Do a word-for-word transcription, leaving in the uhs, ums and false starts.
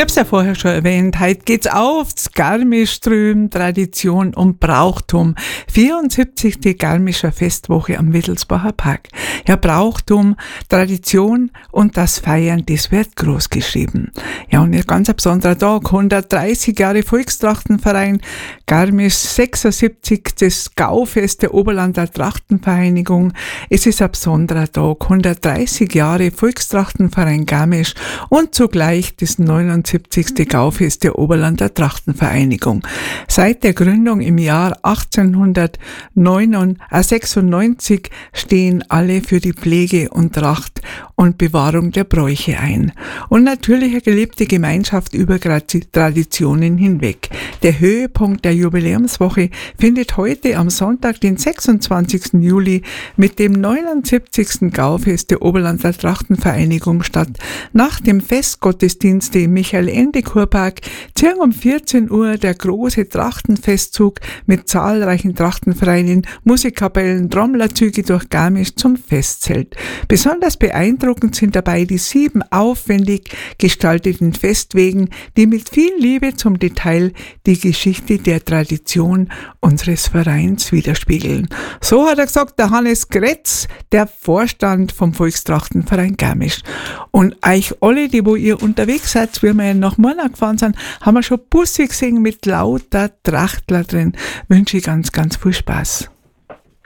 habe es ja vorher schon erwähnt, heute geht's aufs Garmisch-Ström, Tradition und Brauchtum. vierundsiebzigste Garmischer Festwoche am Wittelsbacher Park. Ja, Brauchtum, Tradition und das Feiern, das wird groß geschrieben. Ja, und ein ganz besonderer Tag, hundertdreißig Jahre Volkstrachtenverein, Garmisch sechsundsiebzig, das Gaufest der Oberlander Trachtenvereinigung. Es ist ein besonderer Tag, hundertdreißig Jahre Volkstrachtenverein Garmisch und zugleich das neunundsiebzigste Gaufest der Oberlander Trachtenvereinigung. Seit der Gründung im Jahr achtzehnhundertsechsundneunzig stehen alle für die Pflege und Tracht und Bewahrung der Bräuche ein. Und natürlich eine gelebte Gemeinschaft über Traditionen hinweg. Der Höhepunkt der Jubiläumswoche findet heute am Sonntag, den sechsundzwanzigsten Juli, mit dem neunundsiebzigsten Gaufest der Oberlander Trachtenvereinigung statt. Nach dem Festgottesdienst im Michael-Ende-Kurpark ziehen um vierzehn Uhr der große Trachtenfestzug mit zahlreichen Trachtenvereinen, Musikkapellen, Trommlerzüge durch Garmisch zum Festzelt. Besonders beeindruckend sind dabei die sieben aufwendig gestalteten Festwegen, die mit viel Liebe zum Detail die Geschichte der Tradition unseres Vereins widerspiegeln. So hat er gesagt, der Hannes Gretz, der Vorstand vom Volkstrachtenverein Garmisch. Und euch alle, die wo ihr unterwegs seid, wie wir ja nach Murnau gefahren sind, haben wir schon Busse gesehen mit lauter Trachtler drin. Wünsche ich ganz, ganz viel Spaß.